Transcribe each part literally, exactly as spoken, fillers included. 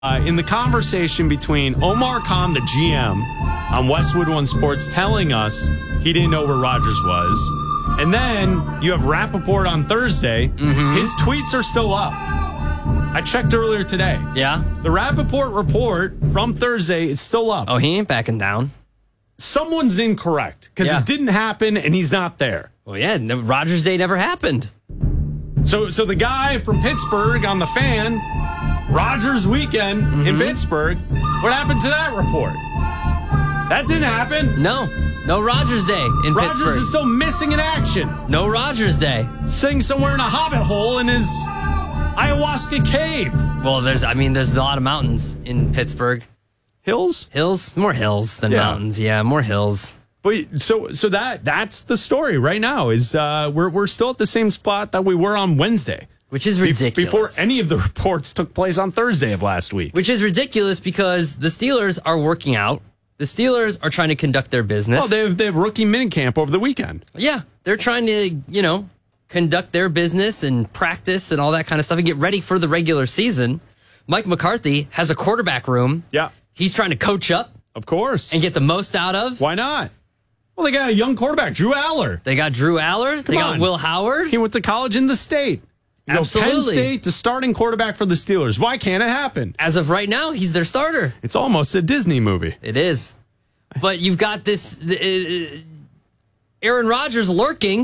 Uh, in the conversation between Omar Khan, the G M, on Westwood One Sports, telling us he didn't know where Rodgers was. And then you have Rappaport on Thursday. Mm-hmm. His tweets are still up. I checked earlier today. Yeah? The Rappaport report from Thursday is still up. Oh, he ain't backing down. Someone's incorrect because Yeah. it didn't happen and he's not there. Well, yeah, no, Rodgers Day never happened. So, so the guy from Pittsburgh on the Fan, Rodgers weekend mm-hmm. in Pittsburgh, what happened to that report? That didn't happen. No. No Rodgers Day in Rodgers Pittsburgh. is still missing in action. No Rodgers Day. Sitting somewhere in a hobbit hole in his ayahuasca cave. Well, there's, I mean, there's a lot of mountains in Pittsburgh. Hills? Hills? More hills than Yeah. mountains. Yeah, more hills. But so so that that's the story right now is uh, we're we're still at the same spot that we were on Wednesday. Which is ridiculous. Be- before any of the reports took place on Thursday of last week. Which is ridiculous because the Steelers are working out. The Steelers are trying to conduct their business. Well, they have, they have rookie minicamp over the weekend. Yeah, they're trying to, you know, conduct their business and practice and all that kind of stuff and get ready for the regular season. Mike McCarthy has a quarterback room. Yeah. He's trying to coach up. Of course. And get the most out of. Why not? Well, they got a young quarterback, Drew Aller. They got Drew Aller. Come they got on. Will Howard. He went to college in the state. You Absolutely. know, Penn State to starting quarterback for the Steelers. Why can't it happen? As of right now, he's their starter. It's almost a Disney movie. It is. But you've got this uh, Aaron Rodgers lurking.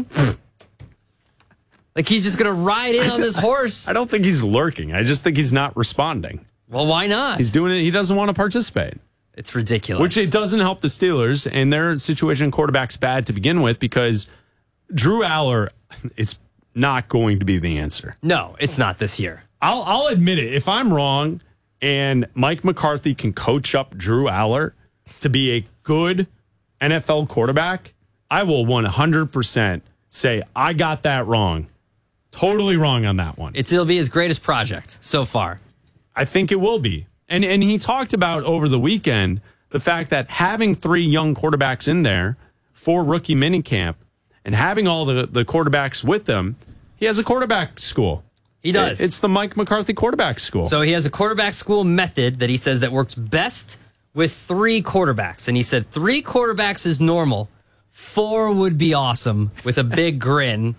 Like he's just going to ride in on this horse. I don't think he's lurking. I just think he's not responding. Well, why not? He's doing it. He doesn't want to participate. It's ridiculous. Which it doesn't help the Steelers, and their situation quarterback's bad to begin with because Drew Aller is not going to be the answer. No, it's not this year. I'll, I'll admit it. If I'm wrong and Mike McCarthy can coach up Drew Aller to be a good N F L quarterback, I will one hundred percent say I got that wrong. Totally wrong on that one. It's, it'll be his greatest project so far. I think it will be. And and he talked about over the weekend the fact that having three young quarterbacks in there for rookie minicamp and having all the, the quarterbacks with them, he has a quarterback school. He does. It's the Mike McCarthy quarterback school. So he has a quarterback school method that he says that works best with three quarterbacks. And he said three quarterbacks is normal. Four would be awesome with a big grin.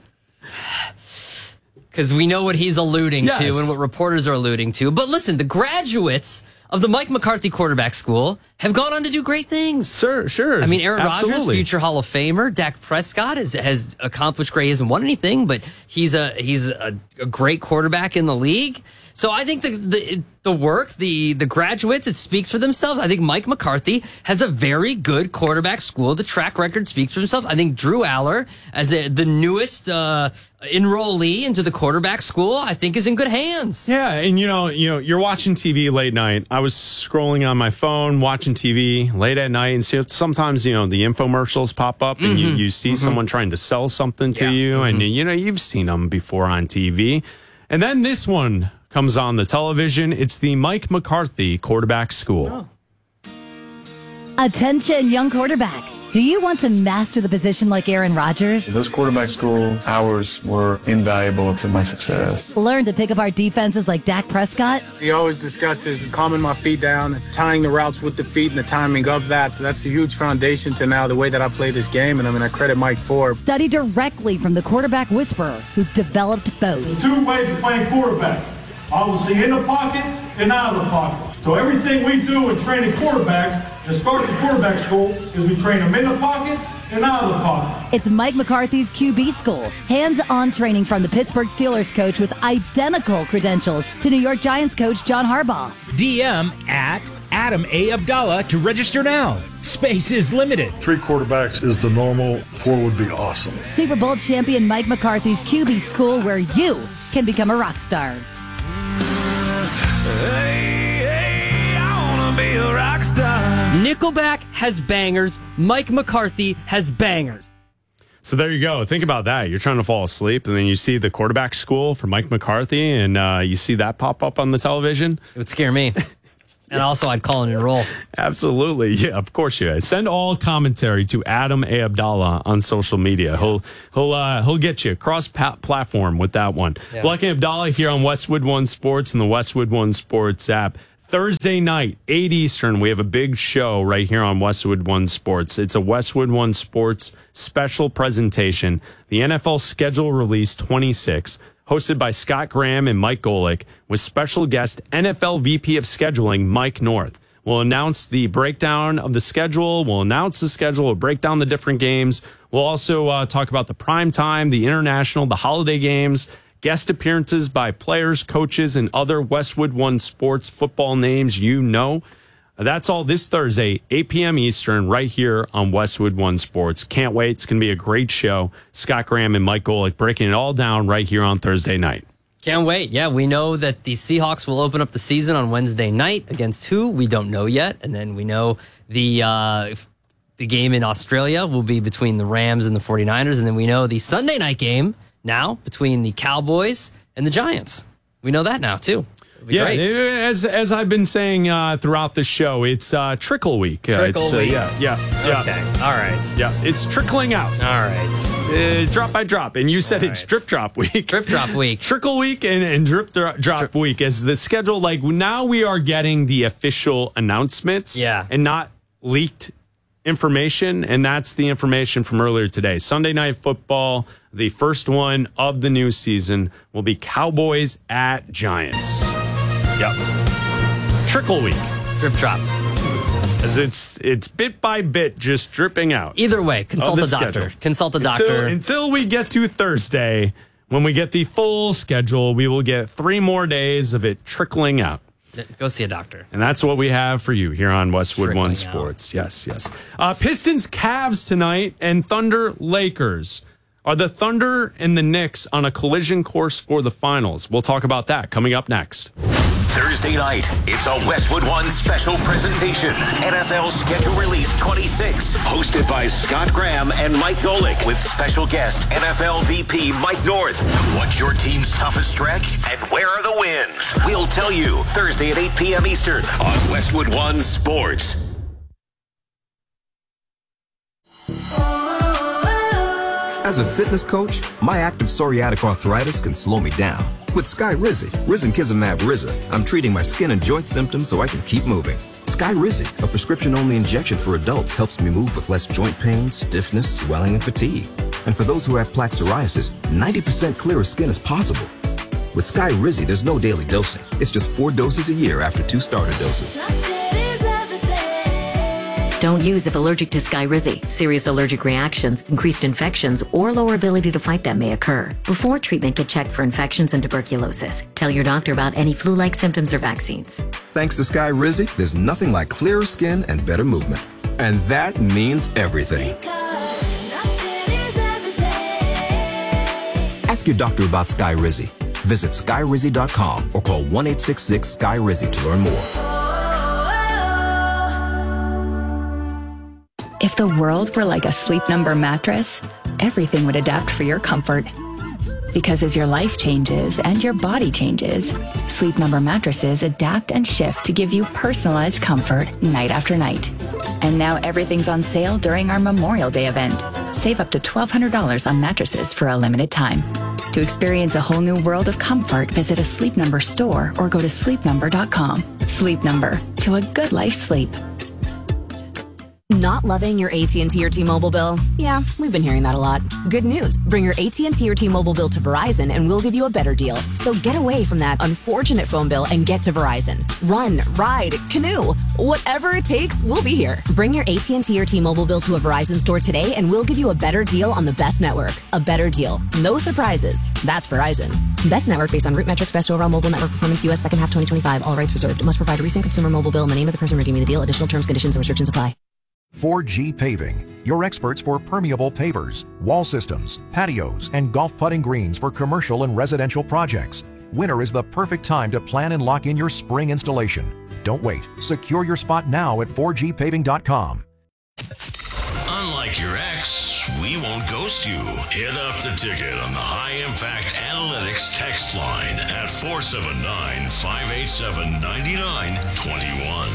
Because we know what he's alluding Yes. to and what reporters are alluding to. But listen, the graduates of the Mike McCarthy quarterback school have gone on to do great things. Sure, sure. I mean, Aaron Rodgers, Absolutely. future Hall of Famer. Dak Prescott has, has accomplished great. He hasn't won anything, but he's a he's a, a great quarterback in the league. So I think the the the work, the the graduates, it speaks for themselves. I think Mike McCarthy has a very good quarterback school. The track record speaks for himself. I think Drew Aller, as a, the newest uh, enrollee into the quarterback school, I think is in good hands. Yeah, and you know, you know, you're watching T V late night. I was scrolling on my phone, watching T V late at night, and so sometimes you know the infomercials pop up, and mm-hmm. you, you see mm-hmm. someone trying to sell something to yeah. you, mm-hmm. and you know you've seen them before on T V, and then this one comes on the television. It's the Mike McCarthy quarterback school. Oh. Attention, young quarterbacks. Do you want to master the position like Aaron Rodgers? Those quarterback school hours were invaluable to my success. Learn to pick apart defenses like Dak Prescott? He always discusses calming my feet down, tying the routes with the feet and the timing of that. So that's a huge foundation to now the way that I play this game. And I mean, I credit Mike for. Study directly from the quarterback whisperer who developed both. Two ways of playing quarterback. Obviously in the pocket and out of the pocket. So everything we do in training quarterbacks, it starts at quarterback school, is we train them in the pocket and out of the pocket. It's Mike McCarthy's Q B school. Hands-on training from the Pittsburgh Steelers coach with identical credentials to New York Giants coach John Harbaugh. D M at Adam A. Abdallah to register now. Space is limited. Three quarterbacks is the normal. Four would be awesome. Super Bowl champion Mike McCarthy's Q B school, where you can become a rock star. Hey, hey, I wanna be a rock star. Nickelback has bangers. Mike McCarthy has bangers. So there you go. Think about that. You're trying to fall asleep, and then you see the quarterback school for Mike McCarthy, and uh, you see that pop up on the television. It would scare me. And also, I'd call and enroll. Absolutely. Yeah, of course you guys. Send all commentary to Adam A. Abdallah on social media. Yeah. He'll he'll uh, he'll get you cross-platform with that one. Yeah. Black and Abdallah here on Westwood One Sports and the Westwood One Sports app. Thursday night, eight Eastern, we have a big show right here on Westwood One Sports. It's a Westwood One Sports special presentation, the N F L Schedule Release twenty-six, hosted by Scott Graham and Mike Golick, with special guest N F L V P of Scheduling, Mike North. We'll announce the breakdown of the schedule. We'll announce the schedule. We'll break down the different games. We'll also uh, talk about the prime time, the international, the holiday games, guest appearances by players, coaches, and other Westwood One Sports football names you know. That's all this Thursday, eight p.m. Eastern, right here on Westwood One Sports. Can't wait. It's going to be a great show. Scott Graham and Mike Golick breaking it all down right here on Thursday night. Can't wait. Yeah, we know that the Seahawks will open up the season on Wednesday night against who? We don't know yet. And then we know the uh, the game in Australia will be between the Rams and the 49ers. And then we know the Sunday night game now between the Cowboys and the Giants. We know that now, too. Yeah, great. as as I've been saying uh, throughout the show, it's uh, trickle week. Uh, Trickle it's, uh, week. yeah, yeah, yeah. Okay, all right. Yeah, it's trickling out. All right. Uh, drop by drop. And you said All it's right. drip drop week. Drip drop week. Trickle week and, and drip dro- drop Tri- week as the schedule. Like now we are getting the official announcements Yeah. and not leaked information. And that's the information from earlier today. Sunday Night Football, the first one of the new season, will be Cowboys at Giants. Yep. Trickle week. Drip drop. As it's it's bit by bit just dripping out. Either way, consult Of a the doctor. schedule. Consult a Until, doctor. until we get to Thursday, when we get the full schedule, we will get three more days of it trickling out. Go see a doctor. And that's what we have for you here on Westwood Trickling One out. Sports. Yes, yes. Uh, Pistons, Cavs tonight, and Thunder, Lakers. Are the Thunder and the Knicks on a collision course for the finals? We'll talk about that coming up next. Thursday night, it's a Westwood One special presentation. N F L Schedule Release twenty-six, hosted by Scott Graham and Mike Golick, with special guest N F L V P Mike North. What's your team's toughest stretch, and where are the wins? We'll tell you Thursday at eight p.m. Eastern on Westwood One Sports. As a fitness coach, my active psoriatic arthritis can slow me down. With Skyrizi, Risankizumab Riza, I'm treating my skin and joint symptoms so I can keep moving. Skyrizi, a prescription-only injection for adults, helps me move with less joint pain, stiffness, swelling, and fatigue. And for those who have plaque psoriasis, ninety percent clearer skin is possible. With Skyrizi, there's no daily dosing. It's just four doses a year after two starter doses. Don't use if allergic to Skyrizi. Serious allergic reactions, increased infections, or lower ability to fight them may occur. Before treatment, get checked for infections and tuberculosis. Tell your doctor about any flu-like symptoms or vaccines. Thanks to Skyrizi, there's nothing like clearer skin and better movement. And that means everything. Ask your doctor about Skyrizi. Visit Skyrizi dot com or call one eight six six Skyrizi to learn more. If the world were like a Sleep Number mattress, everything would adapt for your comfort. Because as your life changes and your body changes, Sleep Number mattresses adapt and shift to give you personalized comfort night after night. And now everything's on sale during our Memorial Day event. Save up to twelve hundred dollars on mattresses for a limited time. To experience a whole new world of comfort, visit a Sleep Number store or go to sleep number dot com. Sleep Number, to a good life sleep. Not loving your A T and T or T-Mobile bill? Yeah, we've been hearing that a lot. Good news. Bring your A T and T or T-Mobile bill to Verizon and we'll give you a better deal. So get away from that unfortunate phone bill and get to Verizon. Run, ride, canoe. Whatever it takes, we'll be here. Bring your A T and T or T-Mobile bill to a Verizon store today and we'll give you a better deal on the best network. A better deal. No surprises. That's Verizon. Best network based on root metrics, best overall mobile network performance, U S second half twenty twenty-five. All rights reserved. Must provide a recent consumer mobile bill and the name of the person redeeming the deal. Additional terms, conditions, and restrictions apply. four G Paving, your experts for permeable pavers, wall systems, patios, and golf putting greens for commercial and residential projects. Winter is the perfect time to plan and lock in your spring installation. Don't wait. Secure your spot now at four G paving dot com. Unlike your ex, we won't ghost you. Hit up the ticket on the High Impact Analytics text line at four seven nine, five eight seven, nine nine two one.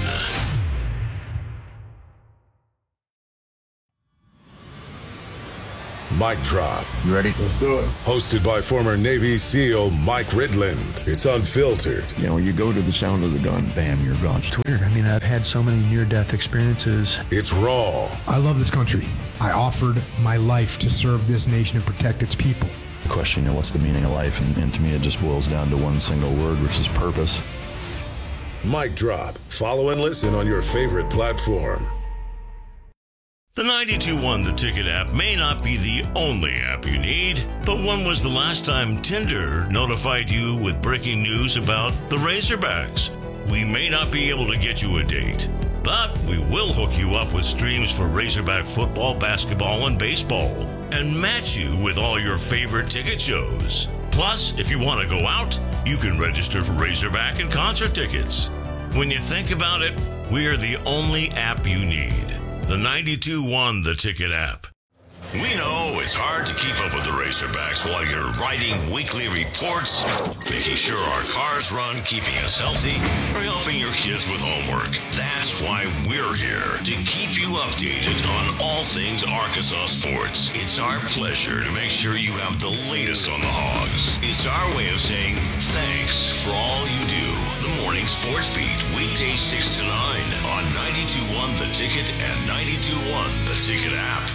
Mic Drop. You ready? Let's do it. Hosted by former Navy SEAL Mike Ridland. It's unfiltered. You know, you go to the sound of the gun, bam, you're gone. It's weird. I mean, I've had so many near-death experiences. It's raw. I love this country. I offered my life to serve this nation and protect its people. The question, you know, what's the meaning of life? And, and to me, it just boils down to one single word, which is purpose. Mic Drop. Follow and listen on your favorite platform. The ninety-two one The Ticket app may not be the only app you need, but when was the last time Tinder notified you with breaking news about the Razorbacks? We may not be able to get you a date, but we will hook you up with streams for Razorback football, basketball, and baseball, and match you with all your favorite ticket shows. Plus, if you want to go out, you can register for Razorback and concert tickets. When you think about it, we are the only app you need. The ninety-two one The Ticket app. We know it's hard to keep up with the Razorbacks while you're writing weekly reports, making sure our cars run, keeping us healthy, or helping your kids with homework. That's why we're here, to keep you updated on all things Arkansas sports. It's our pleasure to make sure you have the latest on the Hogs. It's our way of saying thanks for all you do. The Morning Sports Beat, weekdays six to nine on ninety-two one The Ticket and ninety-two one The Ticket app.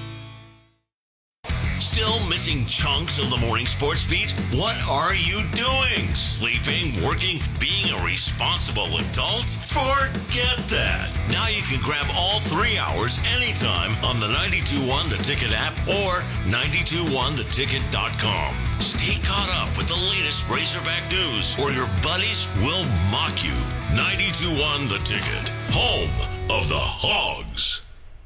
Still missing chunks of the Morning Sports Beat? What are you doing? Sleeping, working, being a responsible adult? Forget that. Now you can grab all three hours anytime on the ninety-two one The Ticket app or ninety-two one the ticket dot com. Stay caught up with the latest Razorback news or your buddies will mock you. ninety-two one The Ticket, home of the Hogs.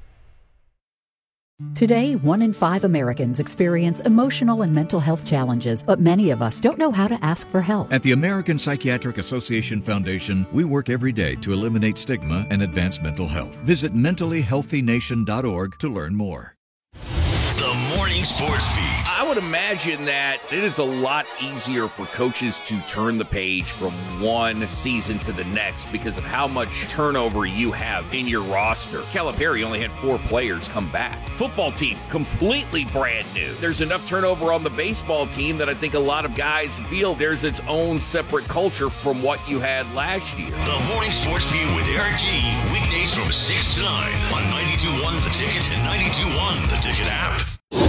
Today, one in five Americans experience emotional and mental health challenges, but many of us don't know how to ask for help. At the American Psychiatric Association Foundation, we work every day to eliminate stigma and advance mental health. Visit mentally healthy nation dot org to learn more. The Morning Sports Beat. I would imagine that it is a lot easier for coaches to turn the page from one season to the next because of how much turnover you have in your roster. Calipari only had four players come back. Football team, completely brand new. There's enough turnover on the baseball team that I think a lot of guys feel there's its own separate culture from what you had last year. The Morning Sports Beat with Eric G. Weekdays from six to nine on ninety-two one The Ticket and ninety-two one The Ticket app.